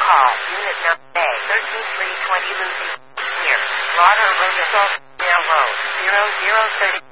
call. Unit number A 13320 Lucy. Near. Lauder Road, Road 0030.